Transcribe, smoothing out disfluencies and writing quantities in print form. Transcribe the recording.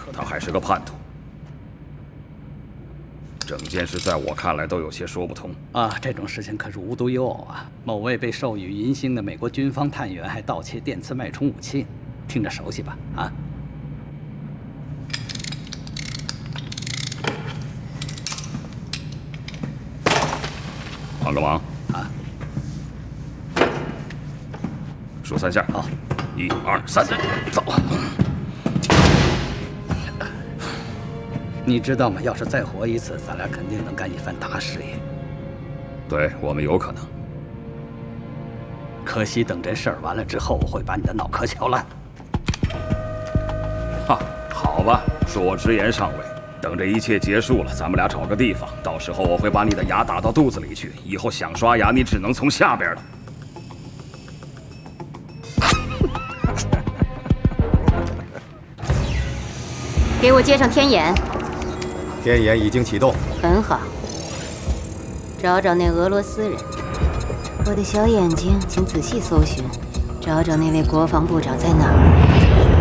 可他还是个叛徒。整件事在我看来都有些说不通啊！这种事情可是无独有偶啊！某位被授予银星的美国军方探员还盗窃电磁脉冲武器，听着熟悉吧？啊！ 帮个忙啊！ 数3下， 好 ，1、2、3，走。 你知道吗？要是再活一次，咱俩肯定能干一番大事业。 对我们有可能。 可惜等这事儿完了之后，我会把你的脑壳敲烂。 哈，好吧，恕我直言，上尉。等这一切结束了，咱们俩找个地方，到时候我会把你的牙打到肚子里去，以后想刷牙，你只能从下边了。 给我接上天眼。 天眼已经启动。 很好。找找那俄罗斯人。我的小眼睛，请仔细搜寻，找找那位国防部长在哪儿。